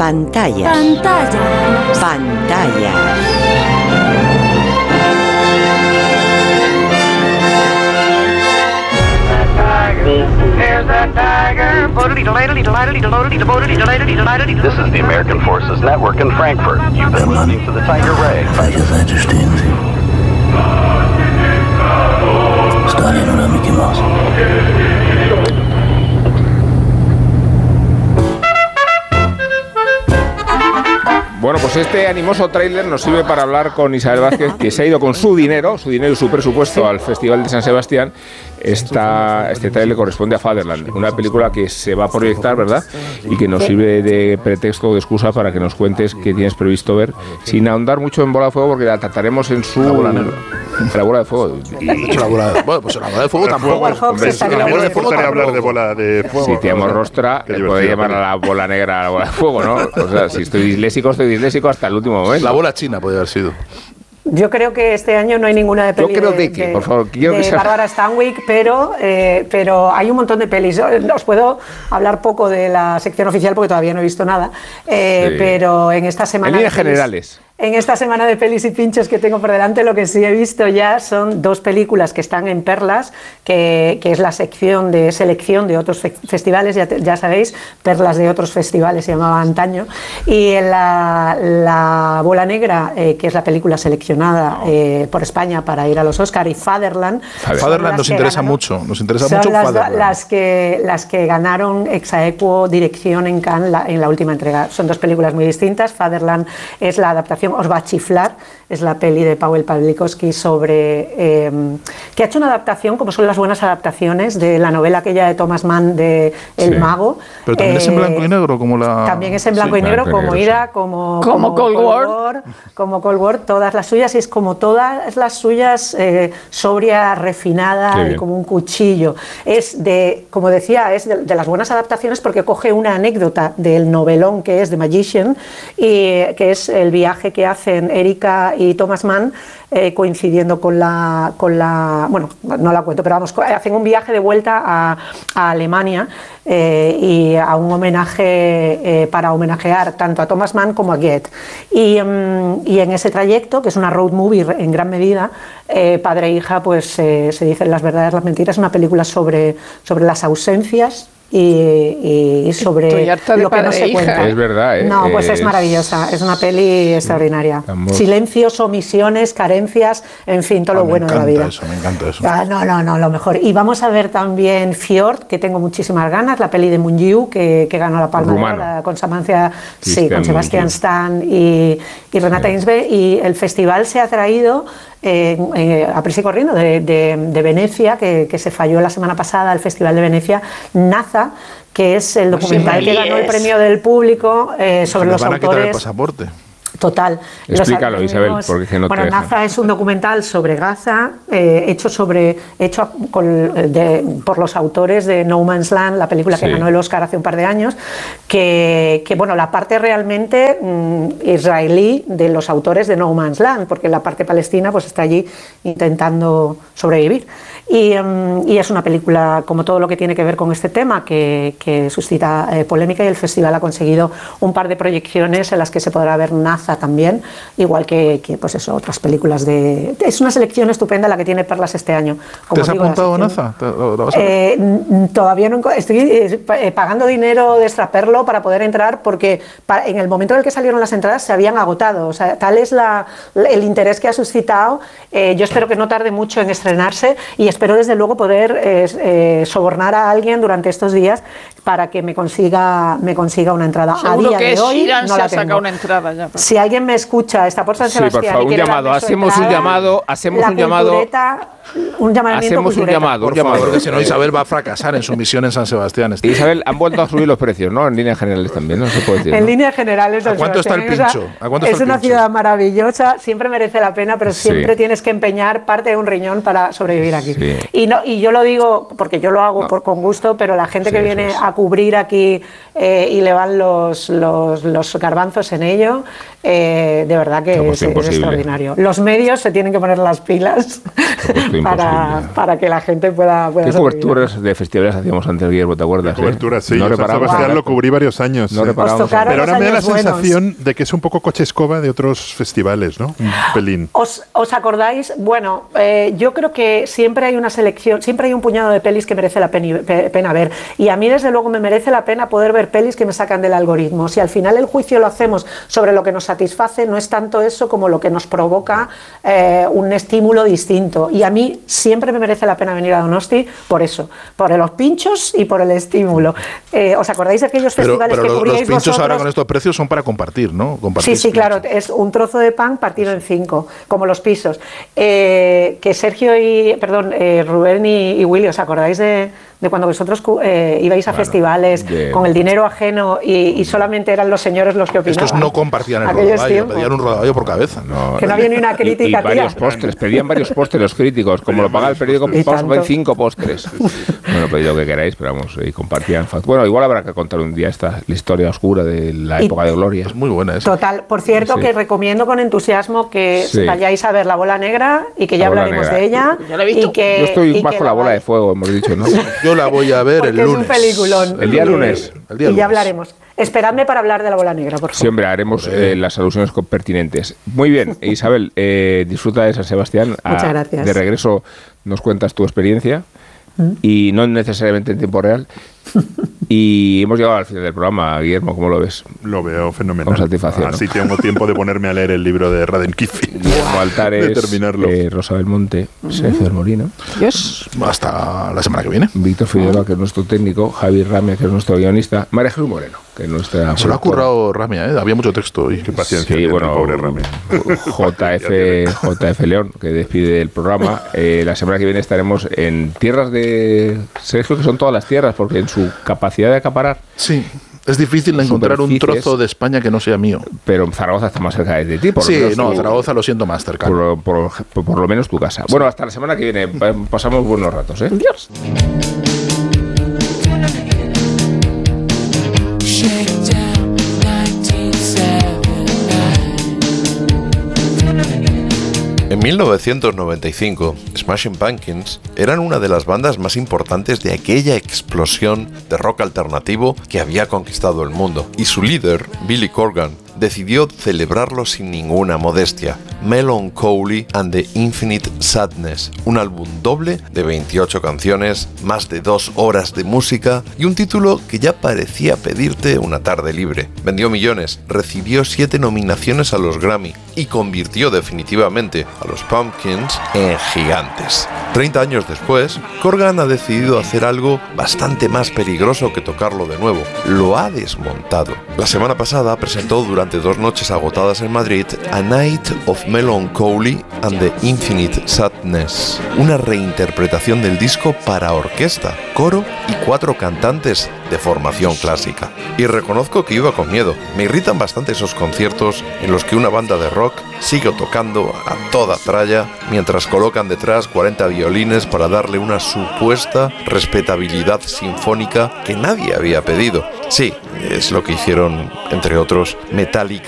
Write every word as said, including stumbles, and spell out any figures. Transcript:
Pantalla. Pantalla. Pantalla. There's that tiger. This is the American Forces Network in Frankfurt. You've been listening to the Tiger Ray. Fallas understand. Stalin oder Mickey Mouse. Bueno, pues este animoso tráiler nos sirve para hablar con Isabel Vázquez, que se ha ido con su dinero, su dinero y su presupuesto al Festival de San Sebastián. Esta, este tráiler corresponde a Fatherland, una película que se va a proyectar, ¿verdad? Y que nos sirve de pretexto o de excusa para que nos cuentes qué tienes previsto ver, sin ahondar mucho en Bola de Fuego, porque la trataremos en su... La bola negra. La bola de fuego. Y... La bola de... Bueno, pues la bola de fuego tampoco. La bola de fuego tampoco. Hablar de bola de fuego. Si tenemos rostra, le puede llamar a la bola negra a la bola de fuego, ¿no? O sea, si estoy disléxico, estoy disléxico hasta el último momento. La bola china podría haber sido. Yo creo que este año no hay ninguna de pelis. Yo creo de, de que, por favor, quiero de que sea... Bárbara Stanwyck, pero, eh, pero hay un montón de pelis. Os puedo hablar poco de la sección oficial porque todavía no he visto nada, eh, sí. Pero en esta semana... En líneas generales. En esta semana de pelis y pinchos que tengo por delante, lo que sí he visto ya son dos películas que están en Perlas, que, que es la sección de selección de otros fe- festivales, ya, te, ya sabéis, Perlas de otros festivales se llamaba antaño, y en la, la Bola Negra, eh, que es la película seleccionada eh, por España para ir a los Oscar, y Fatherland. Fatherland nos interesa ganaron, mucho, nos interesa son mucho las, Fatherland. Las que, las que ganaron ex aequo dirección en Cannes la, en la última entrega. Son dos películas muy distintas. Fatherland es la adaptación, os va a chiflar, es la peli de Paweł Pawlikowski sobre eh, que ha hecho una adaptación, como son las buenas adaptaciones de la novela aquella de Thomas Mann de El sí. Mago. Pero también eh, es en blanco y negro, como la... También es en blanco sí, y negro, blanco como Ida, como, como, como Cold, Cold War. War, como Cold War, todas las suyas, y es como todas las suyas, eh, sobria, refinada, y como un cuchillo. Es de, como decía, es de, de las buenas adaptaciones porque coge una anécdota del novelón que es The Magician, y que es el viaje que hacen Erika y Thomas Mann, eh, coincidiendo con la, con la... Bueno, no la cuento, pero vamos, hacen un viaje de vuelta a, a Alemania eh, y a un homenaje eh, para homenajear tanto a Thomas Mann como a Goethe. Y, um, y en ese trayecto, que es una road movie en gran medida, eh, padre e hija, pues eh, se dicen las verdades, las mentiras. Es una película sobre, sobre las ausencias y, y sobre lo que no se cuenta. Es verdad, ¿eh? No, pues es, es maravillosa, es una peli extraordinaria. Amor. Silencios, omisiones, carencias, en fin, todo ah, lo bueno de la vida. Eso, me encanta eso. Ah, no, no, no, lo mejor. Y vamos a ver también Fjord, que tengo muchísimas ganas, la peli de Mungiu, que, que ganó la Palma de Oro con Samancia, sí, con Sebastián Stan y, y Renata sí. Insbe, y el festival se ha traído Eh, eh, a prisa y corriendo de, de, de Venecia, que, que se falló la semana pasada, el Festival de Venecia, Naza, que es el documental sí, que ganó el premio del público eh, sobre los van autores. A quitar el pasaporte. Total. Explícalo, los, Isabel, porque que no bueno, te dejan. Naza es un documental sobre Gaza, eh, hecho sobre hecho con, de, por los autores de No Man's Land, la película sí. que ganó el Oscar hace un par de años, que, que bueno, la parte realmente mm, israelí de los autores de No Man's Land, porque la parte palestina pues está allí intentando sobrevivir. Y, um, y es una película, como todo lo que tiene que ver con este tema, que, que suscita eh, polémica, y el festival ha conseguido un par de proyecciones en las que se podrá ver Naza también, igual que, que pues eso, otras películas de... Es una selección estupenda la que tiene Perlas este año. Como ¿Te has digo, apuntado a Naza? ¿Lo, lo vas a eh, todavía no estoy eh, pagando dinero de extraperlo para poder entrar, porque para, en el momento en el que salieron las entradas se habían agotado. O sea, tal es la, el interés que ha suscitado. Eh, yo espero que no tarde mucho en estrenarse, y espero desde luego poder eh, eh, sobornar a alguien durante estos días para que me consiga me consiga una entrada. Seguro a día que de hoy Shiran no se la ha tengo. sacado una entrada ya. Pero... Si alguien me escucha, está por San Sebastián, sí, por favor, y un llamado, hacemos entrada, un llamado, hacemos un llamado, un llamamiento hacemos un llamado, un llamado, porque si no Isabel va a fracasar en su misión en San Sebastián. Este Isabel, han vuelto a subir los precios, ¿no? En líneas generales también, no se puede decir. En ¿no? líneas generales, ¿a cuánto está el pincho? ¿A cuánto está es el una pincho? ciudad maravillosa, siempre merece la pena, pero siempre sí. tienes que empeñar parte de un riñón para sobrevivir aquí. Sí. Y no, y yo lo digo porque yo lo hago no. por, con gusto, pero la gente sí, que viene a, cubrir aquí eh, y le van los, los, los garbanzos en ello, eh, de verdad que es, es extraordinario. Los medios se tienen que poner las pilas para, para que la gente pueda, pueda ¿Qué coberturas de festivales hacíamos antes, Guillermo? ¿Te acuerdas? Coberturas, eh? sí. No San Sebastián lo cubrí varios años. No sí. reparamos. Pero ahora me da la buenos. sensación de que es un poco coche escoba de otros festivales, ¿no? Un pelín. ¿Os, os acordáis? Bueno, eh, yo creo que siempre hay una selección, siempre hay un puñado de pelis que merece la pena, pena ver. Y a mí, desde luego, me merece la pena poder ver pelis que me sacan del algoritmo. Si al final el juicio lo hacemos sobre lo que nos satisface, no es tanto eso como lo que nos provoca eh, un estímulo distinto. Y a mí siempre me merece la pena venir a Donosti por eso, por los pinchos y por el estímulo. Eh, ¿Os acordáis de aquellos pero, festivales pero que los, cubríais los pinchos vosotros? Ahora con estos precios son para compartir, ¿no? Compartir Sí, sí, claro, es un trozo de pan partido en cinco, como los pisos. Eh, que Sergio y, perdón, eh, Rubén y, y Willy, ¿os acordáis de, de cuando vosotros eh, ibais a bueno, festivales de... con el dinero ajeno y, y solamente eran los señores los que opinaban? Estos no compartían el rodaballo, pedían un rodaballo por cabeza. No, que no había ni una crítica, y, y varios tía. postres, pedían varios postres los críticos, como lo paga el periódico, vamos a cinco postres. Bueno, pedid lo que queráis, pero vamos, y compartían. Bueno, igual habrá que contar un día esta la historia oscura de la y, época de gloria. Es muy buena esa. Total, por cierto, sí. que recomiendo con entusiasmo que sí. vayáis a ver La Bola Negra y que ya hablaremos negra. de ella. Ya la he visto. Y que, Yo estoy y más con la bola de fuego, hemos dicho, ¿no? Yo la voy a ver el lunes. Es un peliculón. El día lunes. El día y lunes. ya hablaremos. Esperadme para hablar de La Bola Negra, por favor. Siempre haremos eh, las alusiones pertinentes. Muy bien, Isabel, eh, disfruta de San Sebastián. Muchas gracias. De regreso nos cuentas tu experiencia ¿Mm? y no necesariamente en tiempo real. Y hemos llegado al final del programa, Guillermo, ¿cómo lo ves? Lo veo fenomenal. Con satisfacción. Así ¿no? tengo tiempo de ponerme a leer el libro de Raden Kifi. Guillermo Altares, de terminarlo. Eh, Rosa Belmonte, uh-huh. Sergio Molino. Yes. Hasta la semana que viene. Víctor Figueroa, que es nuestro técnico, Javi Ramia, que es nuestro guionista, María Jesús Moreno, que es nuestra... Se lo ha currado Ramia, ¿eh? Había mucho texto hoy. Qué paciencia. Sí, bueno, pobre Ramia. J F, J F León, que despide el programa. Eh, la semana que viene estaremos en tierras de Sergio, que son todas las tierras, porque en su capacidad de acaparar... Sí, es difícil encontrar un trozo de España que no sea mío. Pero Zaragoza está más cerca de ti. Por sí, lo menos no, tu, Zaragoza lo siento más cercano. Por, por, por lo menos tu casa. Sí. Bueno, hasta la semana que viene. Pasamos buenos ratos, ¿eh? Adiós. En mil novecientos noventa y cinco, Smashing Pumpkins eran una de las bandas más importantes de aquella explosión de rock alternativo que había conquistado el mundo, y su líder, Billy Corgan, decidió celebrarlo sin ninguna modestia. Melancholy and the Infinite Sadness, un álbum doble de veintiocho canciones, más de dos horas de música y un título que ya parecía pedirte una tarde libre. Vendió millones, recibió siete nominaciones a los Grammy y convirtió definitivamente a los Pumpkins en gigantes. Treinta años después, Corgan ha decidido hacer algo bastante más peligroso que tocarlo de nuevo. Lo ha desmontado. La semana pasada presentó durante dos noches agotadas en Madrid A Night of Melancholy and the Infinite Sadness, una reinterpretación del disco para orquesta, coro y cuatro cantantes de formación clásica. Y reconozco que iba con miedo. Me irritan bastante esos conciertos en los que una banda de rock sigue tocando a toda tralla mientras colocan detrás cuarenta violines para darle una supuesta respetabilidad sinfónica que nadie había pedido. Sí, es lo que hicieron, entre otros, Metallica